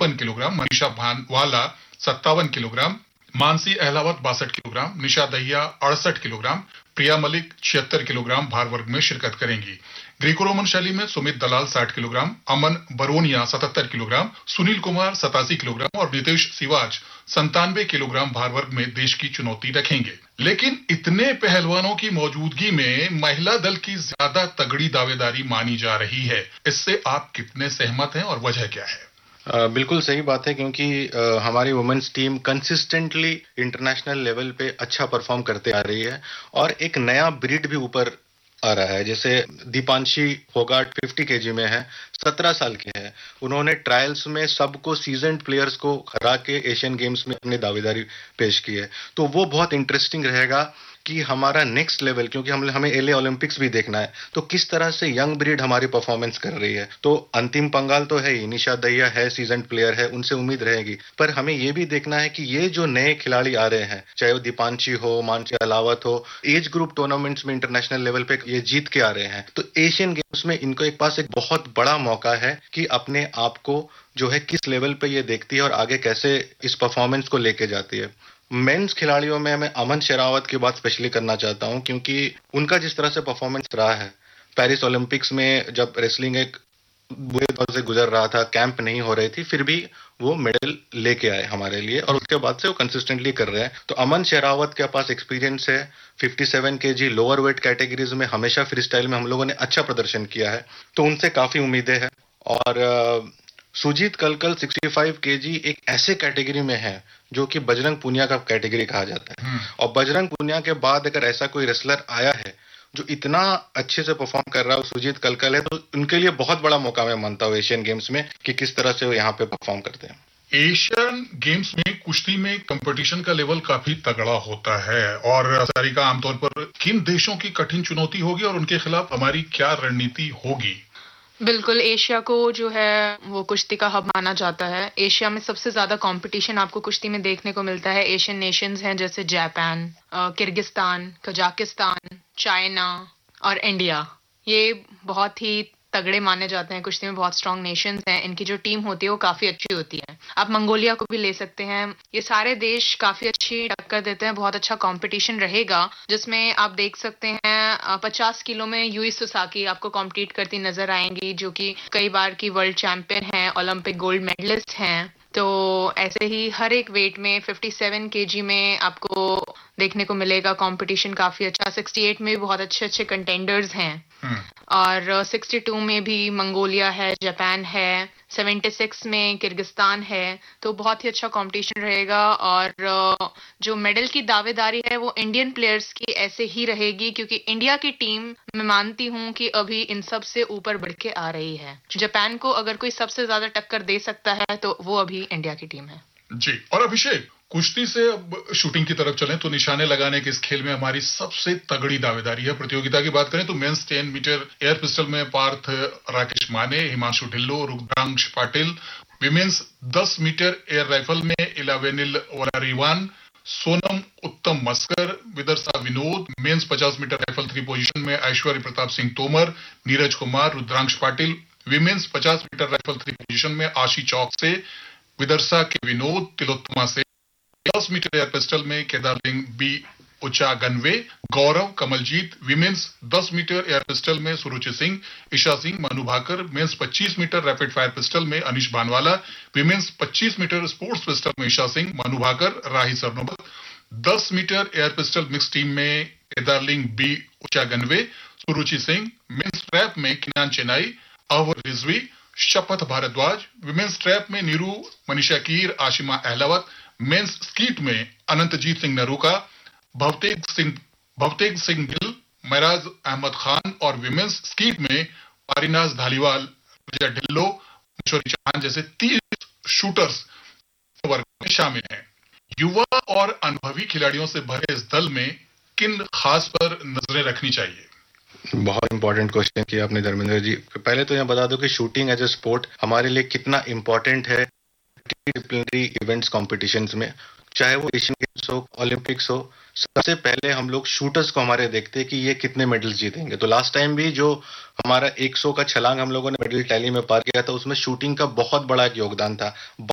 53 kilogram, Manisha Bhanwala 57 kilogram, Mansi Ahlawat 62 kilogram, निशा Dahiya 68 kilogram, प्रिया Malik 76 kilogram भार वर्ग में शिरकत करेंगी। ग्रीको रोमन शैली में सुमित दलाल 60 किलोग्राम, अमन बरोनिया 77 किलोग्राम, सुनील कुमार 87 किलोग्राम और नितेश सिवाच 97 किलोग्राम भार वर्ग में देश की चुनौती रखेंगे। लेकिन इतने पहलवानों की मौजूदगी में महिला दल की ज्यादा तगड़ी दावेदारी मानी जा रही है। इससे आप कितने सहमत हैं और वजह क्या है? बिल्कुल सही बात है, क्योंकि हमारी women's team consistently international level पे अच्छा परफॉर्म करते आ रही है और एक नया ब्रीड भी ऊपर आ रहा है। जैसे दीपांशी फोगाट 50 केजी में है, 17 साल की है। उन्होंने ट्रायल्स में सबको सीजन्ड प्लेयर्स को हरा के एशियन गेम्स में अपनी दावेदारी पेश की है। तो वो बहुत इंटरेस्टिंग रहेगा कि हमारा नेक्स्ट लेवल, क्योंकि हमें एलए ओलंपिक्स भी देखना है, तो किस तरह से यंग ब्रीड हमारी परफॉर्मेंस कर रही है। तो अंतिम पंगाल तो है ही, निशा दहिया है, सीजन्ड प्लेयर है, उनसे उम्मीद रहेगी। पर हमें ये भी देखना है कि ये जो नए खिलाड़ी आ रहे हैं, चाहे वो दीपांशी हो, मानसी अहलावत हो, एज ग्रुप टूर्नामेंट्स में इंटरनेशनल लेवल पे ये जीत के आ रहे हैं। तो एशियन गेम्स में इनको एक पास एक बहुत बड़ा मौका है कि अपने आप को जो है किस लेवल पे ये देखती है और आगे कैसे इस परफॉर्मेंस को लेके जाती है। मेंस खिलाड़ियों में मैं अमन शेरावत की बात स्पेशली करना चाहता हूं, क्योंकि उनका जिस तरह से परफॉर्मेंस रहा है पेरिस ओलंपिक्स में, जब रेसलिंग एक बुरे दौर से गुजर रहा था, कैंप नहीं हो रही थी, फिर भी वो मेडल लेके आए हमारे लिए और उसके बाद से वो कंसिस्टेंटली कर रहे हैं। तो अमन शेरावत के पास एक्सपीरियंस है। 57 केजी लोअर वेट कैटेगरीज में हमेशा फ्री स्टाइल में हम लोगों ने अच्छा प्रदर्शन किया है, तो उनसे काफी उम्मीदें हैं। और सुजीत कलकल 65 केजी एक ऐसे कैटेगरी में है जो कि बजरंग पूनिया का कैटेगरी कहा जाता है। और बजरंग पूनिया के बाद अगर ऐसा कोई रेसलर आया है जो इतना अच्छे से परफॉर्म कर रहा है, सुजीत कलकल है, तो उनके लिए बहुत बड़ा मौका मैं मानता हूँ एशियन गेम्स में कि किस तरह से वो यहाँ पे परफॉर्म करते हैं। एशियन गेम्स में कुश्ती में कंपटीशन का लेवल काफी तगड़ा होता है और सारिका, आमतौर पर किन देशों की कठिन चुनौती होगी और उनके खिलाफ हमारी क्या रणनीति होगी? बिल्कुल, एशिया को जो है वो कुश्ती का हब माना जाता है। एशिया में सबसे ज्यादा कंपटीशन आपको कुश्ती में देखने को मिलता है। एशियन नेशंस हैं जैसे जापान, किर्गिस्तान, कजाकिस्तान, चाइना और इंडिया। ये बहुत ही तगड़े माने जाते हैं कुश्ती में, बहुत स्ट्रांग नेशंस हैं। इनकी जो टीम होती है वो काफी अच्छी होती है। आप मंगोलिया को भी ले सकते हैं। ये सारे देश काफी अच्छी टक्कर देते हैं। बहुत अच्छा कंपटीशन रहेगा जिसमें आप देख सकते हैं 50 किलो में यूई सुसाकी आपको कॉम्पीट करती नजर आएंगी, जो कि कई बार की वर्ल्ड चैंपियन हैं, ओलंपिक गोल्ड मेडलिस्ट हैं। तो ऐसे ही हर एक वेट में 57 केजी में आपको देखने को मिलेगा कंपटीशन काफी अच्छा। 68 में भी बहुत अच्छे अच्छे कंटेंडर्स हैं और 62 में भी मंगोलिया है, जापान है, 76 में किर्गिस्तान है। तो बहुत ही अच्छा कंपटीशन रहेगा और जो मेडल की दावेदारी है वो इंडियन प्लेयर्स की ऐसे ही रहेगी, क्योंकि इंडिया की टीम मैं मानती हूं कि अभी इन सब से ऊपर बढ़ के आ रही है। जापान को अगर कोई सबसे ज्यादा टक्कर दे सकता है तो वो अभी इंडिया की टीम है जी। और अभिषेक, कुश्ती से अब शूटिंग की तरफ चलें तो निशाने लगाने के इस खेल में हमारी सबसे तगड़ी दावेदारी है। प्रतियोगिता की बात करें तो मेंस 10 मीटर एयर पिस्टल में पार्थ राकेश माने, Himanshu Dhillon, Rudransh Patil. Women's 10 metre air rifle में इलावेनिल वलारीवान, सोनम उत्तम मस्कर, विदर्शा Vinod. Mains 50 metre rifle 3 position में ऐश्वर्य Pratap Singh Tomar, Neeraj Kumar, Rudransh Patil. Women's 50 metre rifle 3 position में आशी चौक से, विदर्शा के विनोद, तिलोत्तमा से। 10 मीटर एयर पिस्टल में केदारलिंग बी उचागनवे, गौरव Kamaljeet. Women's 10 metre air pistol में सुरुचि Singh, Isha Singh, Manu Bhaker. Mains 25 metre rapid fire pistol में अनिश Bhanwala. Women's 25 metre sports pistol में Isha Singh, Manu Bhaker, Rahi Sarnobat. 10 metre air pistol mix team में केदारलिंग बी उचागनवे, सुरुचि सिंह। मेंस ट्रैप में किनान चेनाई, अहवर रिजवी, शपथ भारद्वाज। विमेंस ट्रैप में नीरू, मनीषा कीर, आशिमा अहलावत। मेंस स्कीट में अनंतजीत सिंह नरूका, भवतेग सिंह गिल, महराज अहमद खान। और विमेंस स्कीट में पारिनाज धालीवाल, रजा ढिल्लो, मशोरी चौहान जैसे 30 शूटर्स वर्ग में शामिल हैं। युवा और अनुभवी खिलाड़ियों से भरे इस दल में किन खास पर नजरें रखनी चाहिए? बहुत इंपॉर्टेंट क्वेश्चन किया आपने धर्मेंद्र जी। पहले तो यहाँ बता दो कि शूटिंग एज ए स्पोर्ट हमारे लिए कितना इंपॉर्टेंट है डिसिप्लिनरी इवेंट्स कॉम्पिटिशन्स में, चाहे वो एशियन गेम्स हो, ओलंपिक्स हो। सबसे पहले हम लोग शूटर्स को हमारे देखते हैं कि ये कितने मेडल्स जीतेंगे। तो लास्ट टाइम भी जो हमारा 100 का छलांग हम लोगों ने मेडल टैली में पार किया था, उसमें शूटिंग का बहुत बड़ा एक योगदान था।